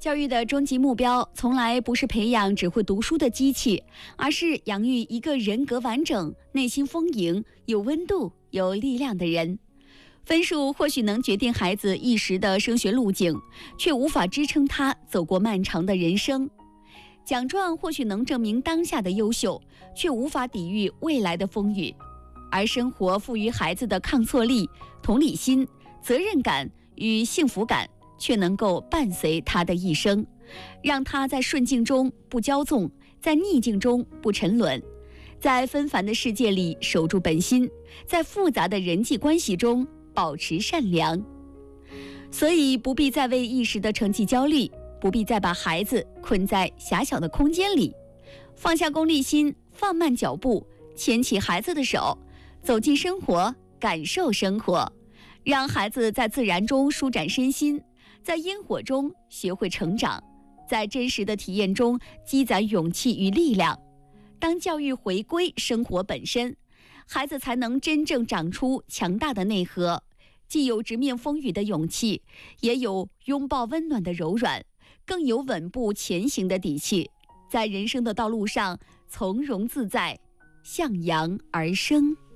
教育的终极目标从来不是培养只会读书的机器，而是养育一个人格完整、内心丰盈、有温度、有力量的人。分数或许能决定孩子一时的升学路径，却无法支撑他走过漫长的人生。奖状或许能证明当下的优秀，却无法抵御未来的风雨。而生活赋予孩子的抗挫力、同理心、责任感与幸福感，却能够伴随他的一生，让他在顺境中不骄纵，在逆境中不沉沦，在纷繁的世界里守住本心，在复杂的人际关系中保持善良。所以不必再为一时的成绩焦虑，不必再把孩子困在狭小的空间里，放下功利心，放慢脚步，牵起孩子的手，走进生活，感受生活，让孩子在自然中舒展身心，在烟火中学会成长，在真实的体验中积攒勇气与力量。当教育回归生活本身，孩子才能真正长出强大的内核，既有直面风雨的勇气，也有拥抱温暖的柔软，更有稳步前行的底气，在人生的道路上从容自在，向阳而生。